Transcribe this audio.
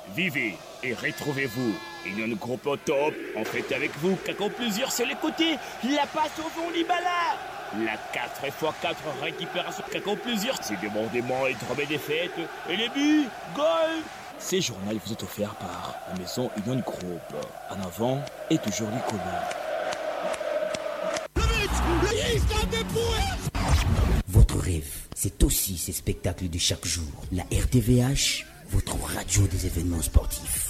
Vivez et retrouvez-vous. Union Groupe au top, en fait avec vous, qu'accord plusieurs sur les côtés, la passe au fond Libala. La 4x4 récupération qu'accord plusieurs, c'est débordement et drôme des fêtes. Et les buts, goal. Ces journaux vous est offert par la maison Union Groupe. En avant et toujours l'icône. Votre rêve, c'est aussi ces spectacles de chaque jour. La RTVH, votre radio des événements sportifs.